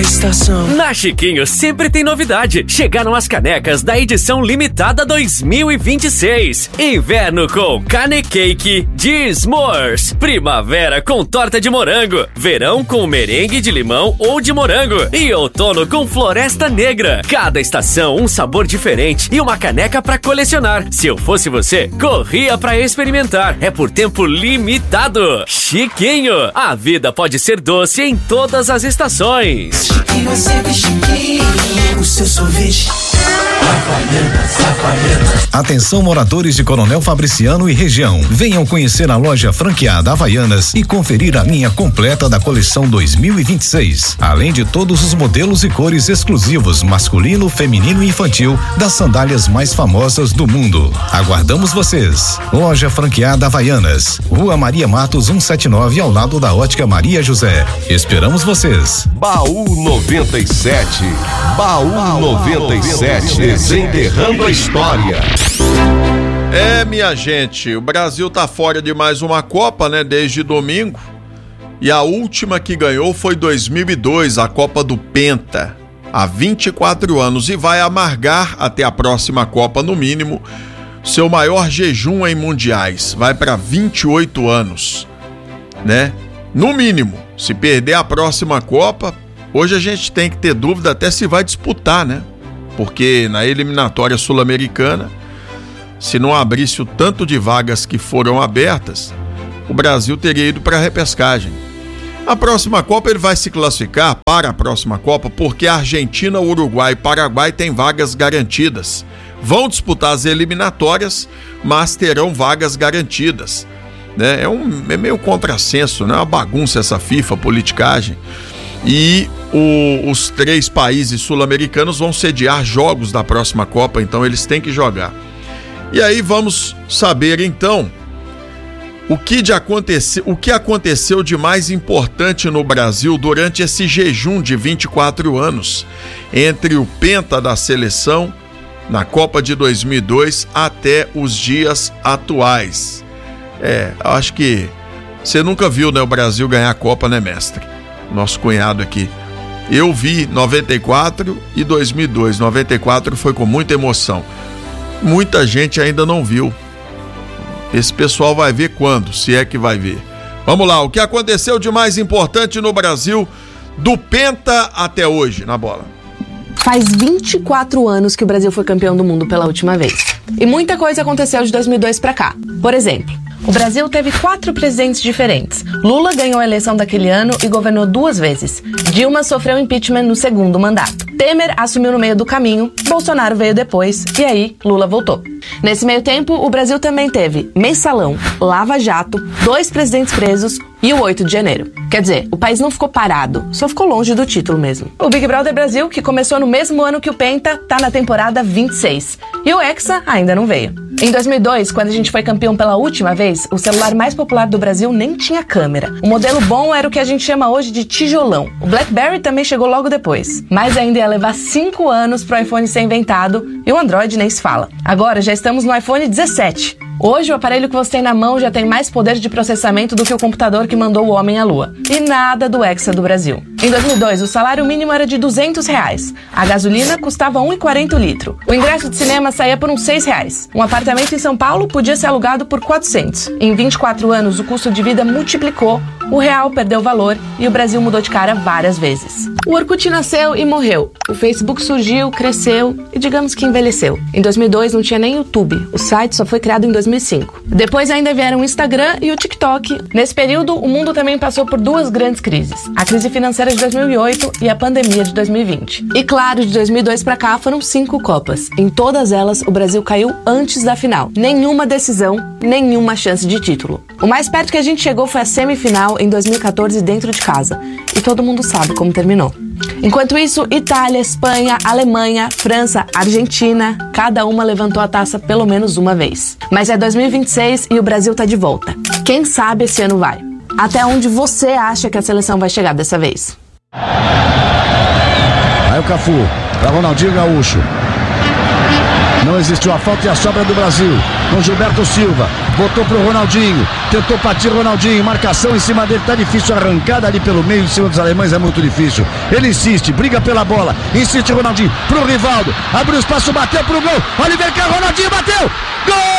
estação. Na Chiquinho sempre tem novidade. Chegaram as canecas da edição limitada 2026. Inverno com Cane Cake de S'mores. Primavera com torta de morango. Verão com merengue de limão ou de morango. E outono com floresta negra. Cada estação um sabor diferente e uma caneca pra colecionar. Se eu fosse você, corria pra experimentar. É por tempo limitado. Chiquinho, a vida pode ser doce em todas as estações. Chiquinho é sempre chiquinho, o seu sorvete. Atenção, moradores de Coronel Fabriciano e região. Venham conhecer a loja franqueada Havaianas e conferir a linha completa da coleção 2026. Além de todos os modelos e cores exclusivos, masculino, feminino e infantil, das sandálias mais famosas do mundo. Aguardamos vocês. Loja franqueada Havaianas, Rua Maria Matos 179, ao lado da Ótica Maria José. Esperamos vocês. Baú 97. Baú 97. Desenterrando a história. Minha gente, o Brasil tá fora de mais uma Copa, né? Desde domingo. E a última que ganhou foi 2002, a Copa do Penta. Há 24 anos. E vai amargar até a próxima Copa, no mínimo, seu maior jejum em mundiais. Vai para 28 anos, né? No mínimo. Se perder a próxima Copa, hoje a gente tem que ter dúvida até se vai disputar, né? Porque na eliminatória sul-americana, se não abrisse o tanto de vagas que foram abertas, o Brasil teria ido para a repescagem. A próxima Copa ele vai se classificar para a próxima Copa porque a Argentina, Uruguai e Paraguai têm vagas garantidas. Vão disputar as eliminatórias, mas terão vagas garantidas, né? É meio contrassenso, né? É uma bagunça essa FIFA, politicagem. E os 3 países sul-americanos vão sediar jogos da próxima Copa, então eles têm que jogar. E aí vamos saber então o que aconteceu de mais importante no Brasil durante esse jejum de 24 anos entre o penta da seleção na Copa de 2002 até os dias atuais. Acho que você nunca viu, né, o Brasil ganhar a Copa, né, mestre? Nosso cunhado aqui. Eu vi 94 e 2002. 94 foi com muita emoção. Muita gente ainda não viu. Esse pessoal vai ver quando, se é que vai ver. Vamos lá, o que aconteceu de mais importante no Brasil do Penta até hoje, na bola? Faz 24 anos que o Brasil foi campeão do mundo pela última vez. E muita coisa aconteceu de 2002 pra cá. Por exemplo, o Brasil teve 4 presidentes diferentes. Lula ganhou a eleição daquele ano e governou 2 vezes. Dilma sofreu impeachment no segundo mandato. Temer assumiu no meio do caminho, Bolsonaro veio depois e aí Lula voltou. Nesse meio tempo, o Brasil também teve Mensalão, Lava Jato, 2 presidentes presos e o 8 de janeiro. Quer dizer, o país não ficou parado, só ficou longe do título mesmo. O Big Brother Brasil, que começou no mesmo ano que o Penta, tá na temporada 26. E o Hexa ainda não veio. Em 2002, quando a gente foi campeão pela última vez, o celular mais popular do Brasil nem tinha câmera. O modelo bom era o que a gente chama hoje de tijolão. O BlackBerry também chegou logo depois. Mas ainda ia levar 5 anos pro iPhone ser inventado e o Android nem se fala. Agora já estamos no iPhone 17. Hoje o aparelho que você tem na mão já tem mais poder de processamento do que o computador que mandou o homem à lua. E nada do Hexa do Brasil. Em 2002, o salário mínimo era de R$200. A gasolina custava R$1,40 o litro. O ingresso de cinema saía por uns R$6. Um apartamento em São Paulo podia ser alugado por R$400. Em 24 anos, o custo de vida multiplicou, o real perdeu valor e o Brasil mudou de cara várias vezes. O Orkut nasceu e morreu. O Facebook surgiu, cresceu e digamos que envelheceu. Em 2002 não tinha nem YouTube. O site só foi criado em 2005. Depois ainda vieram o Instagram e o TikTok. Nesse período, o mundo também passou por 2 grandes crises. A crise financeira de 2008 e a pandemia de 2020. E claro, de 2002 pra cá foram 5 Copas. Em todas elas, o Brasil caiu antes da final. Nenhuma decisão, nenhuma chance de título. O mais perto que a gente chegou foi a semifinal em 2014 dentro de casa. E todo mundo sabe como terminou. Enquanto isso, Itália, Espanha, Alemanha, França, Argentina, cada uma levantou a taça pelo menos uma vez. Mas é 2026 e o Brasil tá de volta. Quem sabe esse ano vai? Até onde você acha que a seleção vai chegar dessa vez? Aí o Cafu, pra Ronaldinho Gaúcho. Não existiu a falta e a sobra do Brasil. Com Gilberto Silva, botou pro Ronaldinho, tentou partir Ronaldinho, marcação em cima dele, tá difícil, arrancada ali pelo meio, em cima dos alemães é muito difícil. Ele insiste, briga pela bola, insiste Ronaldinho, pro Rivaldo, abriu espaço, bateu pro gol, Oliver Kahn, Ronaldinho bateu, gol!